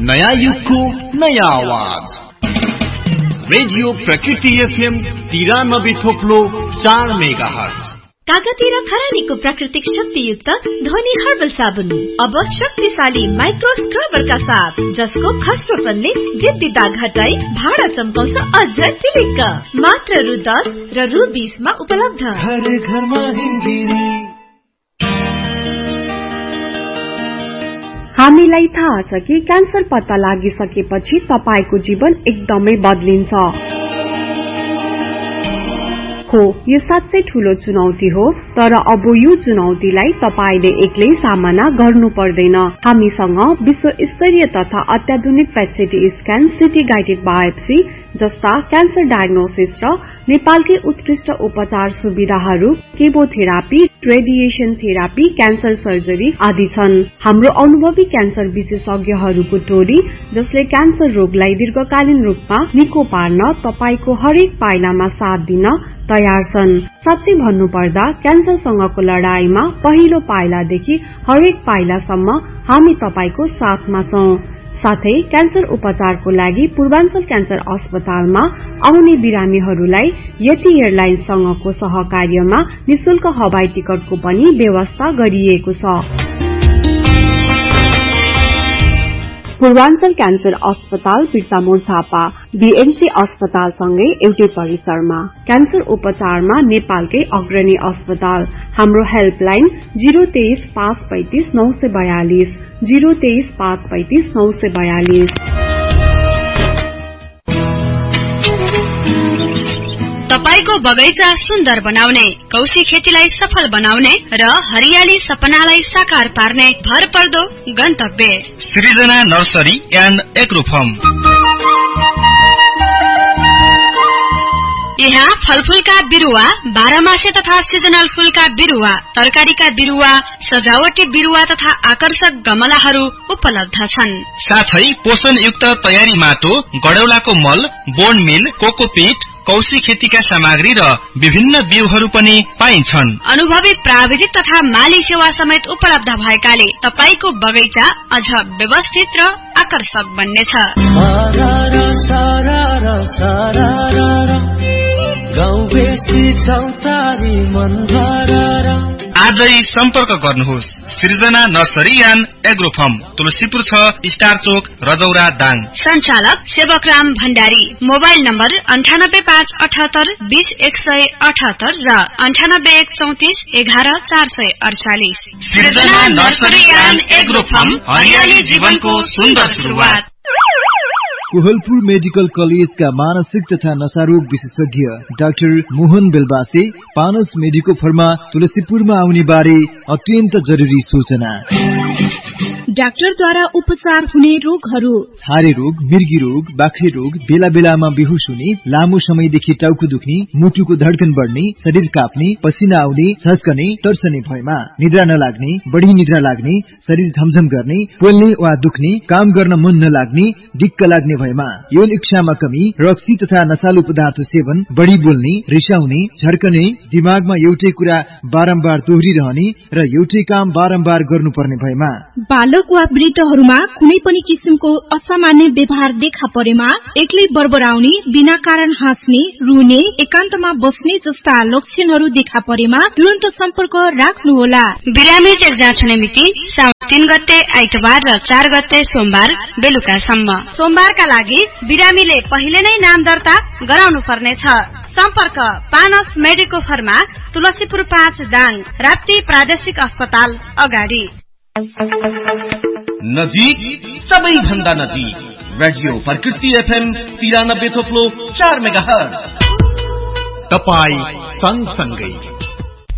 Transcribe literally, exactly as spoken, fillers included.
नयाँ युगको नयाँ आवाज रेडियो प्रकृति एफएम तिरानब्बे थोप्लो चार मेगा हर्ज। कागती र खरानीको प्राकृतिक शक्तियुक्त ध्वनि हर्बल साबुन अब शक्तिशाली माइक्रो स्क्रबर का साथ, जसको खस्रोपनले जिद्दी दाग हटाई भाडा चम्काउँछ अझ टिलिक्क। मात्र रु दस र रु बीस मा उपलब्ध। हर घरमा हिन्दी। हामीलाई थाहा छ कि क्यान्सर पत्ता लागिसकेपछि तपाईको जीवन एकदमै बदलिन्छ। हो, यो साँच्चै ठूलो चुनौती हो, तर अब यो चुनौतीलाई तपाईले एक्लै सामना गर्नु पर्दैन। हामीसँग विश्व स्तरीय तथा अत्याधुनिक पेट स्क्यान, सिटी गाइडेड बायोप्सी जस्ता क्यान्सर डायग्नोसिस र नेपालकै उत्कृष्ट उपचार सुविधाहरू, chemotherapy, radiation therapy, cancer surgery आदि छन्। हाम्रो अनुभवी क्यान्सर विशेषज्ञहरूको टोली, जसले क्यान्सर रोगलाई दीर्घकालीन रूपमा निको पार्न तपाईको हरेक पाइलामा साथ दिन तयार छन्। साच्चै भन्नुपर्दा क्यान्सरसँगको लडाईमा पहिलो पाइलादेखि हरेक पाइलासम्म हामी तपाईको साथमा छौं। साथै क्यान्सर उपचारको लागि पूर्वाञ्चल क्यान्सर अस्पतालमा आउने बिरामीहरूलाई यति एयरलाइन्ससँगको सहकार्यमा निशुल्क हवाई टिकटको पनि व्यवस्था गरिएको छ। पूर्वाञ्चल क्यान्सर अस्पताल बिर्तामोड झापा बीएमसी अस्पतालसँगै एउटै परिसरमा। क्यान्सर उपचारमा नेपालकै अग्रणी अस्पताल। हाम्रो हेल्पलाइन जीरो तेइस पाँच पैंतीस नौ सय बयालीस जीरो तेइस पाँच पैंतीस नौ सय बयालीस। तपाईको बगैँचा सुन्दर बनाउने, कौशी खेतीलाई सफल बनाउने र हरियाली सपनालाई साकार पार्ने भरपर्दो गन्तव्य सृजना नर्सरी एन्ड एग्रो फर्म। यहाँ फलफूलका बिरुवा, बाह्रमासे तथा सिजनल फूलका बिरुवा, तरकारीका बिरुवा, सजावटी बिरुवा तथा आकर्षक गमलाहरू उपलब्ध छन्। साथै पोषणयुक्त तयारी माटो, गडौलाको मल, बोन मिल, कोकोपीट, कौशी खेतीका सामग्री र विभिन्न बिउहरू पनि पाइन्छन्। अनुभवी प्राविधिक तथा माली सेवा समेत उपलब्ध भएकाले तपाईको बगैँचा अझ व्यवस्थित र आकर्षक बन्नेछ। आजै सम्पर्क गर्नुहोस् सृजना nursery and agro form, Tulsipur छ, स्टार चोक, रजौरा, दाङ। सञ्चालक सेवकराम भण्डारी। मोबाइल नम्बर अन्ठानब्बे पाँच अठहत्तर बीस एक सय अठहत्तर र अन्ठानब्बे एक चौतिस एघार चार सय अडचालिस। सृजना नर्सरी एन्ड एग्रो फर्म, हरियाली जीवनको सुन्दर सुरुवात। कोहलपुर मेडिकल कलेजका मानसिक तथा नशारोग विशेषज्ञ doctor Mohan Belbase पानस medico pharma तुलसीपुरमा आउने बारे अत्यन्त जरुरी सूचना। डाक्टरद्वारा उपचार हुने रोगहरू: छारे रोग, मिर्गी रोग, बाख्रे रोग, बेला बेलामा बेहोस हुने, लामो समयदेखि टाउको दुख्ने, मुटुको धड्कन बढ्ने, शरीर काप्ने, पसिना आउने, झस्कने, तर्सने भएमा, निद्रा नलाग्ने, बढी निद्रा लाग्ने, शरीर झमझम गर्ने, पोल्ने वा दुख्ने, काम गर्न मन नलाग्ने, दिक्क लाग्ने भएमा, यौन इच्छामा कमी, रक्सी तथा नशालु पदार्थ सेवन, बढी बोल्ने, रिसाउने, झर्कने, दिमागमा एउटै कुरा बारम्बार दोहोरिरहने र एउटै काम बारम्बार गर्नुपर्ने भएमा, बालक वा वृद्धहरूमा कुनै पनि किसिमको असामान्य व्यवहार देखा परेमा, एक्लै बरबराउने, बिना कारण हाँस्ने, रुने, एकान्तमा बस्ने जस्ता लक्षणहरू देखा परेमा तुरन्त सम्पर्क राख्नुहोला। बिरामी चेक जाँच हुने मिति साउन तीन गते आइतबार र चार गते सोमबार बेलुकासम्म। सोमबारका लागि बिरामीले पहिले नै नाम दर्ता गराउनु पर्नेछ। सम्पर्क पानस मेडिको फर्मा, तुलसीपुर पाँच, दाङ, राप्ती प्रादेशिक अस्पताल अगाडि। नजिक, सबैभन्दा नजिक रेडियो प्रकृति एफएम तिरानब्बे थोप्लो चार मेगा हर्ज। तपाई सँगसँगै